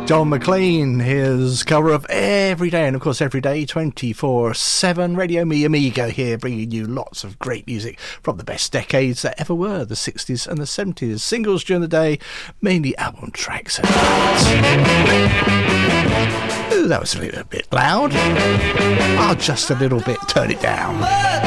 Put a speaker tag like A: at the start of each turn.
A: John McLean, his cover of Every Day, and of course Every Day 24/7 Radio Me Amigo here, bringing you lots of great music from the best decades that ever were, the 60s and the 70s. Singles during the day, mainly album tracks at night. Ooh, that was a little bit loud. I'll just a little bit turn it down.